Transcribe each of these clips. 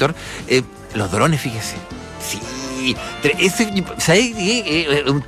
Víctor, los drones, fíjese. Sí, ¿sabes qué? Un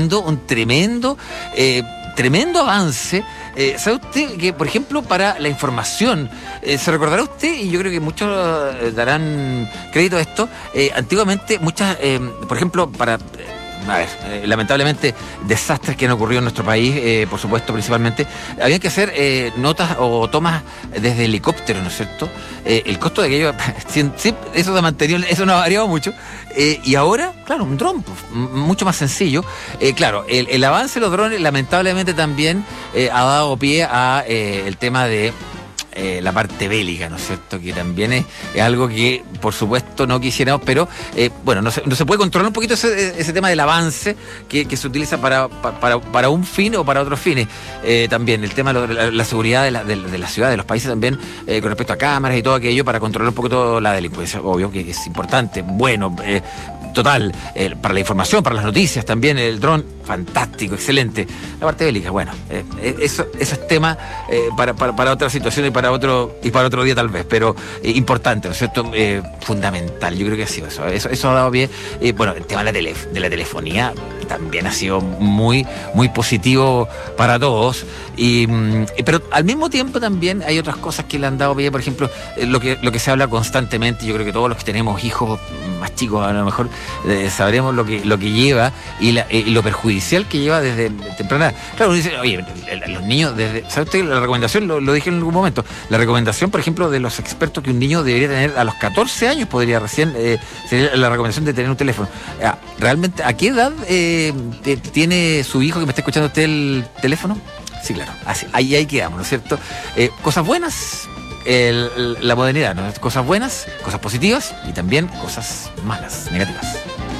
tremendo avance. ¿Sabe usted que, por ejemplo, para la información, se recordará usted, y yo creo que muchos darán crédito a esto, antiguamente muchas, por ejemplo, para... lamentablemente, desastres que han ocurrido en nuestro país, por supuesto, principalmente, habían que hacer notas o tomas desde helicóptero, ¿no es cierto? El costo de aquello, eso de mantenimiento, eso no ha variado mucho. Y ahora, claro, un dron, mucho más sencillo. Claro, el avance de los drones, lamentablemente, también ha dado pie a el tema de la parte bélica, ¿no es cierto? Que también es algo que, por supuesto, no quisiéramos, pero bueno, no se puede controlar un poquito ese tema del avance que se utiliza para un fin o para otros fines. También el tema de la seguridad de la ciudad, de los países también, con respecto a cámaras y todo aquello, para controlar un poquito la delincuencia, obvio que es importante, bueno, total, para la información, para las noticias también, el dron, fantástico, excelente. La parte bélica, bueno, eso es tema para otra situación y para otro día tal vez, pero importante, ¿no es cierto? Fundamental, yo creo que ha sido eso ha dado pie. Bueno, el tema de la telefonía también ha sido muy, muy positivo para todos, pero al mismo tiempo también hay otras cosas que le han dado pie, por ejemplo, lo que se habla constantemente. Yo creo que todos los que tenemos hijos más chicos a lo mejor sabremos lo que lleva y lo perjudicial que lleva desde temprana. Claro, uno dice, oye, los niños, ¿sabe usted la recomendación? Lo dije en algún momento. La recomendación, por ejemplo, de los expertos, que un niño debería tener a los 14 años, podría recién, sería la recomendación de tener un teléfono. ¿Realmente a qué edad tiene su hijo, que me está escuchando usted, el teléfono? Sí, claro, así, ahí quedamos, ¿no es cierto? Cosas buenas, la modernidad, ¿no? Cosas buenas, cosas positivas y también cosas malas, negativas.